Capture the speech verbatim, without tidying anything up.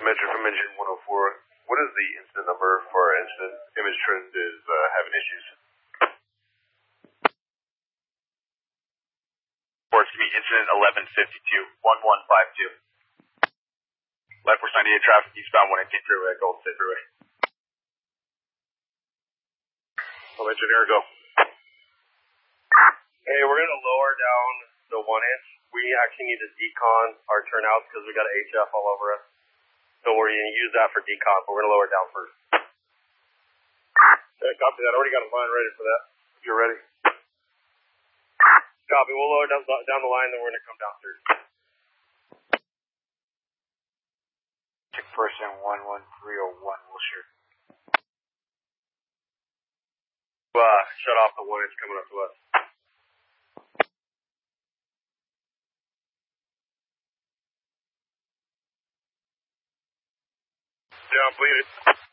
mentioned from engine one oh four. What is the incident number for our incident? Image trend is uh, having issues. Reports to me, incident eleven fifty-two, one one five two. Left four ninety-eight traffic, eastbound one eighteen freeway, Golden State Freeway. I'll engineer go. Hey, we're going to lower down the one inch. We actually need to decon our turnouts because we got an H F all over us. So we're going to use that for decon, but we're going to lower it down first. Yeah, copy that. I already got a line ready for that. If you're ready. Copy. We'll lower down, down the line, then we're going to come down through. Check first in one one three oh one, we'll shoot. Uh, shut off the one inch coming up to us. Yeah, I'm bleeding.